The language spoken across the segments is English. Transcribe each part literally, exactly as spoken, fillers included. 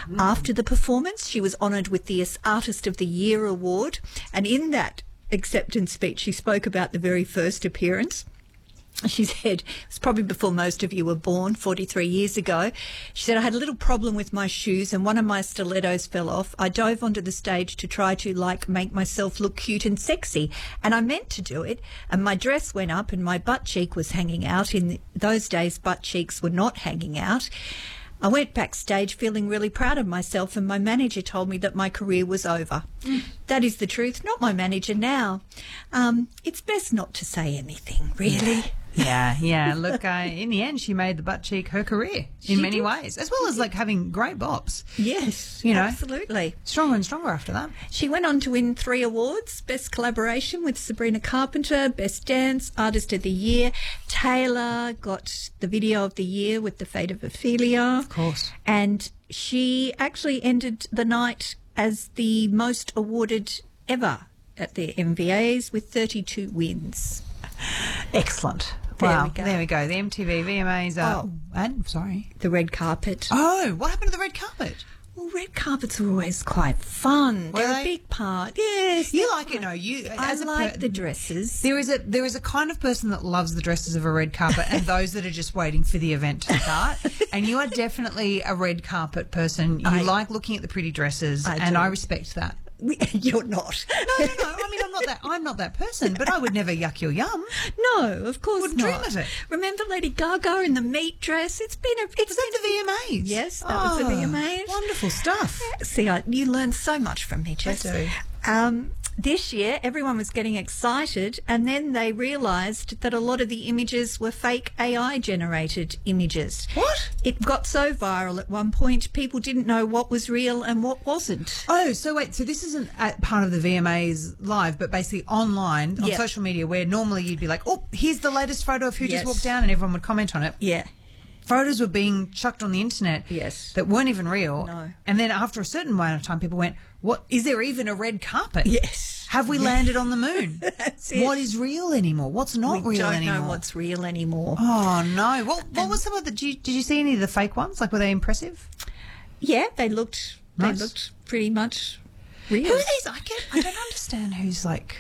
Mm. After the performance, she was honoured with the Artist of the Year award, and in that acceptance speech, she spoke about the very first appearance. She said, it was probably before most of you were born, forty-three years ago. She said, I had a little problem with my shoes and one of my stilettos fell off. I dove onto the stage to try to, like, make myself look cute and sexy. And I meant to do it. And my dress went up and my butt cheek was hanging out. In those days, butt cheeks were not hanging out. I went backstage feeling really proud of myself and my manager told me that my career was over. Mm. That is the truth, not my manager now. Um, it's best not to say anything, really. Yeah, yeah. Look, uh, in the end, she made the butt cheek her career in She many did. ways, as well as like having great bops. Yes, you know, absolutely. Stronger and stronger after that. She went on to win three awards: Best Collaboration with Sabrina Carpenter, Best Dance, Artist of the Year. Taylor got the Video of the Year with The Fate of Ophelia. Of course. And she actually ended the night as the most awarded ever at the M V As with thirty-two wins. Excellent. There wow. we go. There we go. The M T V V M As are... Oh. And, sorry. The red carpet. Oh, what happened to the red carpet? Well, red carpets are always quite fun. Were They're they? a big part. Yes. You they're like it, fun. no? You I as a like per- the dresses. There is a there is a kind of person that loves the dresses of a red carpet and those that are just waiting for the event to start. And you are definitely a red carpet person. You I- like looking at the pretty dresses, I and do. I respect that. You're not. No, no, no. I mean, I'm not that. I'm not that person, but I would never yuck your yum. No, of course Wouldn't not. dream of it. Remember Lady Gaga in the meat dress? It's been a. It's Was that the V M As? Yes, that was the V M As. Wonderful stuff. See, I, you learn so much from me, Jess. do. Um, this year, everyone was getting excited, and then they realised that a lot of the images were fake A I-generated images. What? It got so viral at one point, people didn't know what was real and what wasn't. Oh, so wait, so this isn't at part of the V M As live, but basically online on Yep. social media, where normally you'd be like, "Oh, here's the latest photo of who Yes. just walked down," and everyone would comment on it. Yeah. Photos were being chucked on the internet Yes. that weren't even real. No. And then after a certain amount of time, people went, "What? Is there even a red carpet? Yes. Have we landed on the moon? That's it. What is real anymore? What's not we real don't anymore?" know what's real anymore. Oh no! What what was some of the? Did you, did you see any of the fake ones? Like, were they impressive? Yeah, they looked. Nice. They looked pretty much real. Who are these? I get. I don't understand who's like,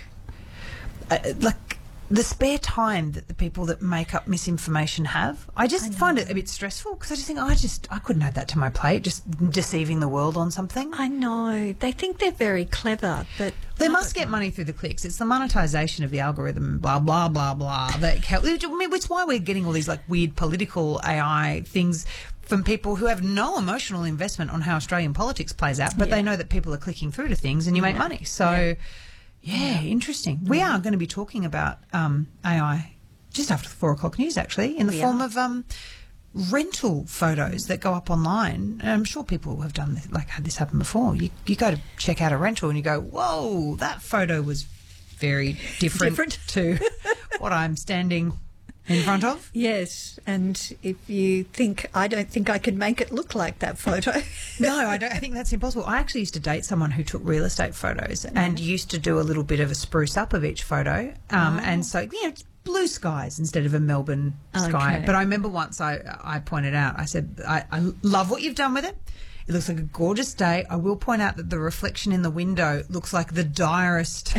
uh, like the spare time that the people that make up misinformation have. I just find it a bit stressful because I just think, oh, I just I couldn't add that to my plate. Just deceiving the world on something. I know. They think they're very clever, but They must get money through the clicks. It's the monetization of the algorithm, blah, blah, blah, blah. That help. I mean, it's why we're getting all these like weird political A I things from people who have no emotional investment on how Australian politics plays out, but Yeah. they know that people are clicking through to things and you make Yeah. money. So, yeah, interesting. We are going to be talking about um, A I just after the four o'clock news, actually, in the We form are. of um, rental photos that go up online. And I'm sure people have done this, like had this happen before. You you go to check out a rental and you go, whoa, that photo was very different, Different. to what I'm standing in front of. yes. And if you think, I don't think I could make it look like that photo. No, I don't. I think that's impossible. I actually used to date someone who took real estate photos and used to do a little bit of a spruce up of each photo, um, and so you know, blue skies instead of a Melbourne sky. Okay. But I remember once I I pointed out, I said, I, I love what you've done with it. It looks like a gorgeous day. I will point out that the reflection in the window looks like the direst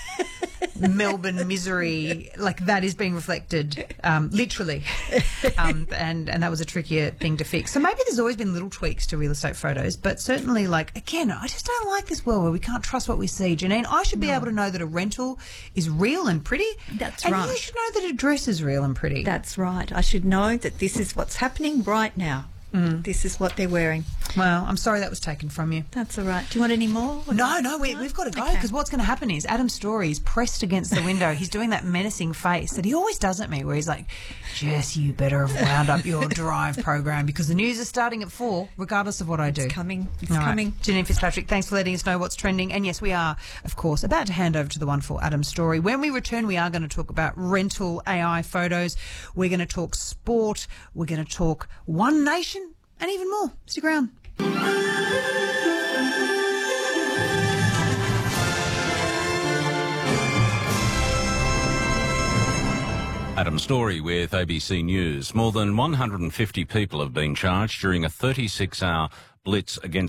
Melbourne misery, like that is being reflected, um, literally, um, and and that was a trickier thing to fix. So maybe there's always been little tweaks to real estate photos, but certainly, like again, I just don't like this world where we can't trust what we see. Janine, I should be able to know that a rental is real and pretty. That's and right. you should know that a dress is real and pretty. That's right. I should know that this is what's happening right now. Mm. This is what they're wearing. Well, I'm sorry that was taken from you. That's all right. Do you want any more? No, no, we, we've got to go because Okay. what's going to happen is Adam Story is pressed against the window. He's doing that menacing face that he always does at me where he's like, Jess, you better have wound up your drive program because the news is starting at four regardless of what I do. It's coming. It's All right. coming. Janine Fitzpatrick, thanks for letting us know what's trending. And yes, we are, of course, about to hand over to the wonderful Adam Story. When we return, we are going to talk about rental A I photos. We're going to talk sport. We're going to talk One Nation and even more. Stick around. Adam Story with A B C News. More than one hundred fifty people have been charged during a thirty-six hour blitz against